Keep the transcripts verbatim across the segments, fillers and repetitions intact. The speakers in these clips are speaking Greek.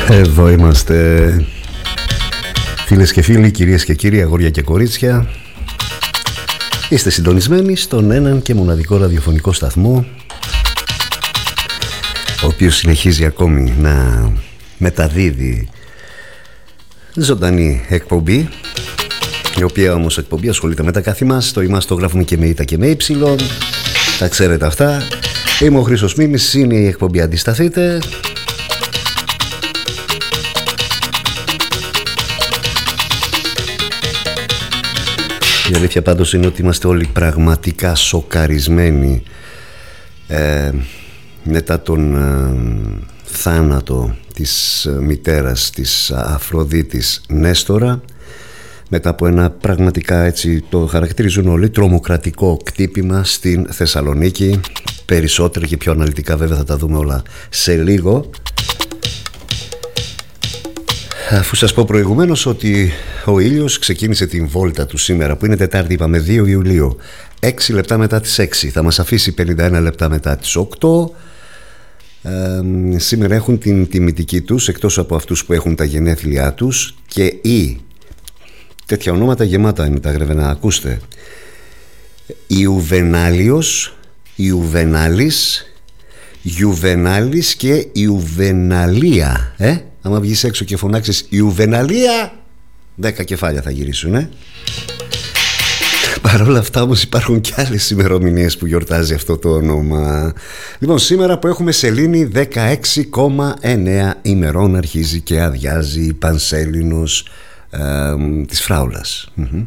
Εδώ είμαστε, φίλες και φίλοι, κυρίες και κύριοι, αγόρια και κορίτσια. Είστε συντονισμένοι στον έναν και μοναδικό ραδιοφωνικό σταθμό, ο οποίος συνεχίζει ακόμη να μεταδίδει ζωντανή εκπομπή, η οποία όμως εκπομπή ασχολείται με τα κάθε μας. Το είμαστε το γράφουμε και με ήττα και με ύψιλον, τα ξέρετε αυτά. Είμαι ο Χρήστος Μίμης, είναι η εκπομπή Αντισταθείτε. Η αλήθεια πάντως είναι ότι είμαστε όλοι πραγματικά σοκαρισμένοι ε, μετά τον ε, θάνατο της μητέρας της Αφροδίτης Νέστορα, μετά από ένα πραγματικά, έτσι το χαρακτηρίζουν όλοι, τρομοκρατικό κτύπημα στην Θεσσαλονίκη. Περισσότερα και πιο αναλυτικά βέβαια θα τα δούμε όλα σε λίγο. Αφού σας πω προηγουμένως ότι ο ήλιος ξεκίνησε την βόλτα του σήμερα, που είναι Τετάρτη, είπαμε δύο Ιουλίου, έξι λεπτά μετά τις έξι, θα μας αφήσει πενήντα ένα λεπτά μετά τις οκτώ. Ε, σήμερα έχουν την τιμητική τους, εκτός από αυτούς που έχουν τα γενέθλιά τους, και οι τέτοια ονόματα γεμάτα είναι τα γρεβενά, ακούστε: Ιουβενάλιος, Ιουβενάλης, Ιουβενάλης και Ιουβεναλία. Ε, άμα βγεις έξω και φωνάξεις Ιουβεναλία, δέκα κεφάλια θα γυρίσουν, ε. Παρ' όλα αυτά όμως υπάρχουν και άλλες ημερομηνίες που γιορτάζει αυτό το όνομα. Λοιπόν, σήμερα που έχουμε σελήνη δεκαέξι κόμμα εννέα ημερών, αρχίζει και αδειάζει η Πανσέλινος ε, της Φράουλας. Mm-hmm.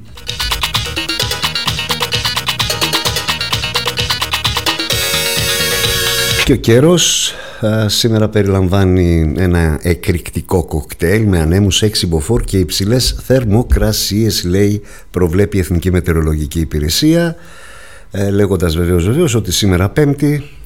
Και ο καιρός α, σήμερα περιλαμβάνει ένα εκρηκτικό κοκτέιλ με ανέμους έξι μποφόρ και υψηλές θερμοκρασίες, λέει, προβλέπει η Εθνική Μετεωρολογική Υπηρεσία, ε, λέγοντας βεβαίως βεβαίως ότι σήμερα Πέμπτη